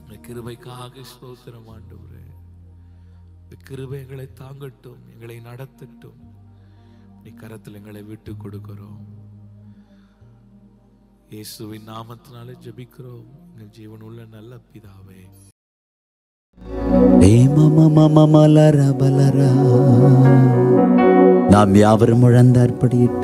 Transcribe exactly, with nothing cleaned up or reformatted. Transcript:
கிருபைக்காக ஸ்தோத்திரம் ஆண்டவரே. கிருபை எங்களை தாங்கட்டும், எங்களை நடத்தட்டும். நீ கரத்தில் எங்களை விட்டு கொடுக்கிறோம். இயேசுவின் நாமத்தினாலே ஜெபிக்கிறோம் எங்கள் ஜீவனுள்ள நல்ல பிதாவே. நாம் யாவரும் முழந்தார்படியிட்டு